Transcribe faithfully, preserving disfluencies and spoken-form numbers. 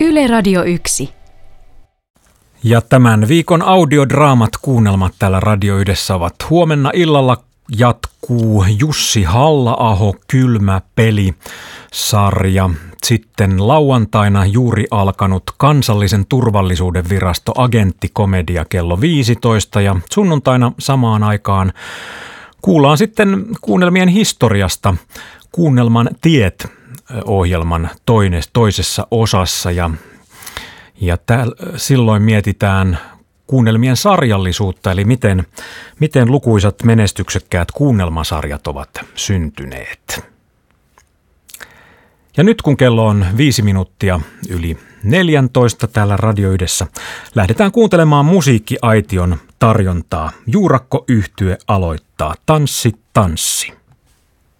Yle Radio yksi. Ja tämän viikon audiodraamat kuunnelmat täällä Radio Yhdessä ovat huomenna illalla jatkuu Jussi Halla-aho Kylmä peli -sarja. Sitten lauantaina juuri alkanut Kansallisen turvallisuuden virasto agenttikomedia kello viisitoista ja sunnuntaina samaan aikaan kuullaan sitten kuunnelmien historiasta Kuunnelman tiet -ohjelman toisessa osassa ja Ja täällä, silloin mietitään kuunnelmien sarjallisuutta, eli miten, miten lukuisat menestyksekkäät kuunnelmasarjat ovat syntyneet. Ja nyt kun kello on viisi minuuttia yli neljäntoista täällä Radio Yhdessä, lähdetään kuuntelemaan Musiikkiaition tarjontaa. Juurakko-yhtye aloittaa Tanssi, tanssi.